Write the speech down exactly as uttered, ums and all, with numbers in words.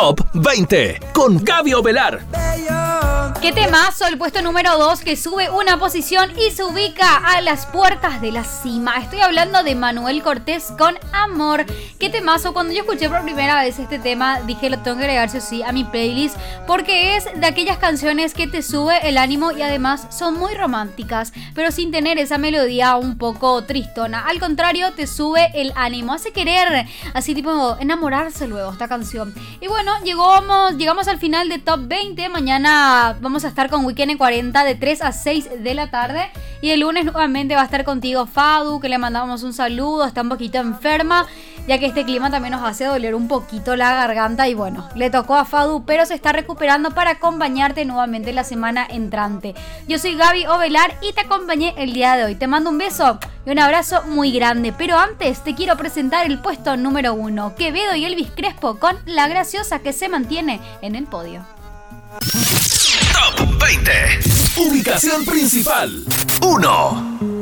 Top veinte con Gaby Ovelar. Qué temazo, el puesto número dos que sube una posición y se ubica a las puertas de la cima. Estoy hablando de Manuel Cortés con Amor. Qué temazo, cuando yo escuché por primera vez este tema dije lo tengo que agregar sí o sí a mi playlist porque es de aquellas canciones que te sube el ánimo y además son muy románticas, pero sin tener esa melodía un poco tristona. Al contrario, te sube el ánimo, hace querer, así tipo enamorarse luego esta canción. Y bueno, llegamos, llegamos al final de Top veinte. Mañana vamos Vamos a estar con Weekend en cuarenta de tres a seis de la tarde. Y el lunes nuevamente va a estar contigo Fadu, que le mandamos un saludo. Está un poquito enferma, ya que este clima también nos hace doler un poquito la garganta. Y bueno, le tocó a Fadu, pero se está recuperando para acompañarte nuevamente la semana entrante. Yo soy Gaby Ovelar y te acompañé el día de hoy. Te mando un beso y un abrazo muy grande. Pero antes te quiero presentar el puesto número uno. Quevedo y Elvis Crespo con La Graciosa, que se mantiene en el podio. Top veinte. Ubicación principal. uno.